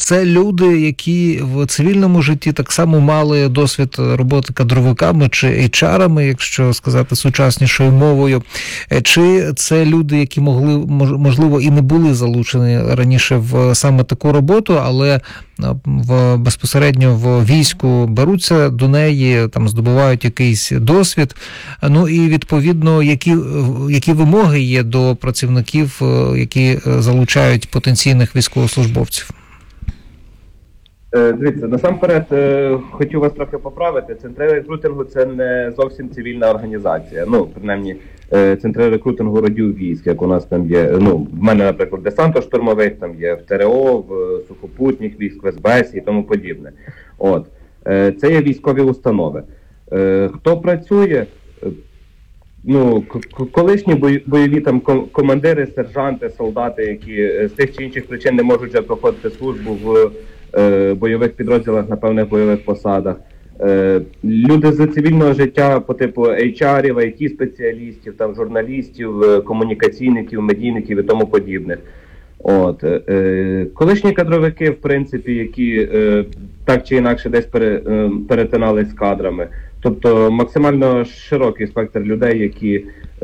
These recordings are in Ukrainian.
це люди, які в цивільному житті так само мали досвід роботи кадровиками чи HR-ами, якщо сказати сучаснішою мовою, чи це люди, які можливо, і не були залучені раніше в саме таку роботу, але безпосередньо в війську беруться до неї, там здобувають якийсь досвід. Ну і відповідно, які вимоги є до працівників, які залучають потенційних військовослужбовців? Дивіться, насамперед хотів вас трохи поправити. Центри рекрутингу – це не зовсім цивільна організація. Ну, принаймні, центри рекрутингу родів військ, як у нас там є. Ну, в мене, наприклад, десантно-штурмових, там є в ТРО, в сухопутніх військ, в СБС і тому подібне. От. Це є військові установи. Хто працює? Ну, колишні бойові там командири, сержанти, солдати, які з тих чи інших причин не можуть вже проходити службу в бойових підрозділах на певних бойових посадах. Люди з цивільного життя по типу HR-ів, IT-спеціалістів, там, журналістів, комунікаційників, медійників і тому подібних. От. Колишні кадровики, в принципі, які так чи інакше десь перетинались з кадрами. Тобто максимально широкий спектр людей, які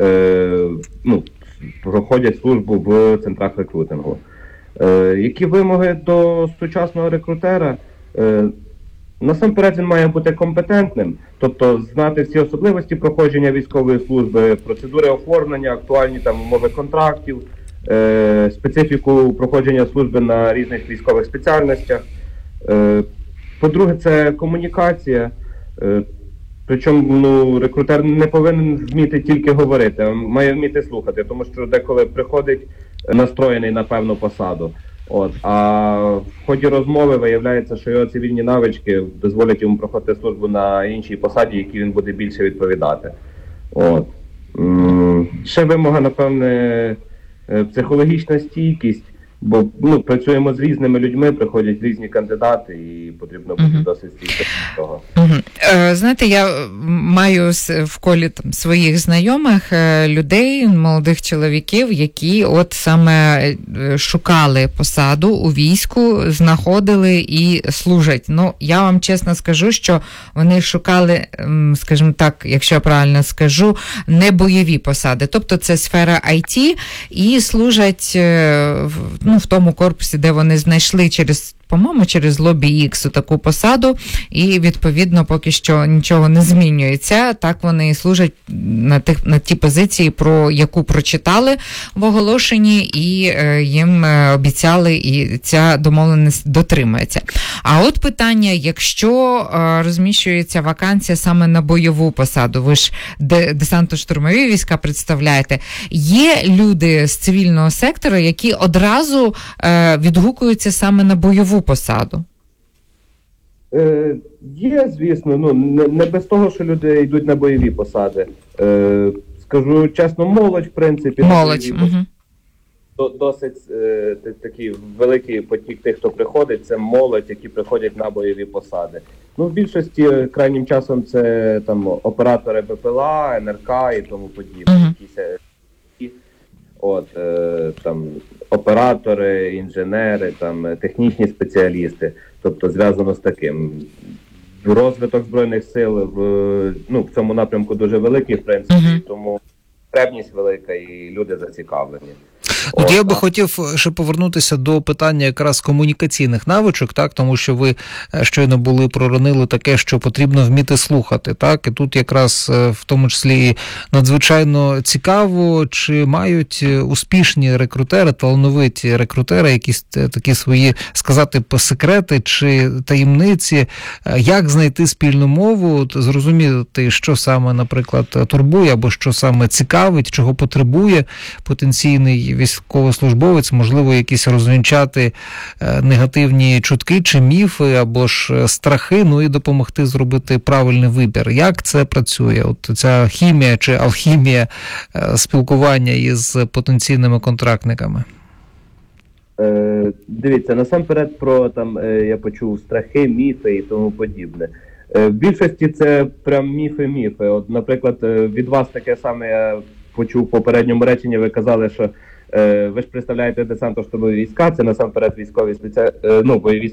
проходять службу в центрах рекрутингу. Які вимоги до сучасного рекрутера? Насамперед він має бути компетентним, тобто знати всі особливості проходження військової служби, процедури оформлення, актуальні там умови контрактів, специфіку проходження служби на різних військових спеціальностях. По-друге, це комунікація. Причому рекрутер не повинен вміти тільки говорити, а має вміти слухати, тому що деколи приходить настроєний на певну посаду. От, а в ході розмови виявляється, що його цивільні навички дозволять йому проходити службу на іншій посаді, якій він буде більше відповідати. От. Ще вимога, напевне, психологічна стійкість, бо працюємо з різними людьми, приходять різні кандидати і потрібно бути досить стійким до того. Знаєте, я маю в колі там своїх знайомих людей, молодих чоловіків, які от саме шукали посаду у війську, знаходили і служать. Ну, я вам чесно скажу, що вони шукали, скажімо так, якщо я правильно скажу, не бойові посади. Тобто це сфера IT і служать в тому корпусі, де вони знайшли через Lobby X таку посаду, і відповідно поки що нічого не змінюється. Так вони і служать на ті позиції, про яку прочитали в оголошенні, і їм обіцяли, і ця домовленість дотримається. А от питання, якщо розміщується вакансія саме на бойову посаду, ви ж десантно-штурмові війська представляєте, є люди з цивільного сектора, які одразу відгукуються саме на бойову посаду? Є, звісно, не без того, що люди йдуть на бойові посади. Скажу чесно, молодь, в принципі, молодь. Досить такий великий потік тих, хто приходить, це молодь, які приходять на бойові посади. В більшості крайнім часом це там оператори БПЛА, НРК і тому подібне. От, там, оператори, інженери, там, технічні спеціалісти, зв'язано з таким. Розвиток Збройних сил в цьому напрямку дуже великий, в принципі, тому потребність велика і люди зацікавлені. От я би хотів ще повернутися до питання якраз комунікаційних навичок, так, тому що ви щойно проронили таке, що потрібно вміти слухати, так, і тут якраз в тому числі надзвичайно цікаво, чи мають успішні рекрутери, талановиті рекрутери якісь такі свої, сказати, секрети чи таємниці, як знайти спільну мову, зрозуміти, що саме, наприклад, турбує, або що саме цікавить, чого потребує потенційний військовослужбовець, можливо, якісь розвінчати негативні чутки чи міфи, або ж страхи, і допомогти зробити правильний вибір. Як це працює? От ця хімія чи алхімія спілкування із потенційними контрактниками? Дивіться, насамперед я почув страхи, міфи і тому подібне. В більшості це прям міфи. От, наприклад, від вас таке саме я почув в попередньому реченні, ви казали, що ви ж представляєте десантно-штурмові війська, це насамперед військові бойові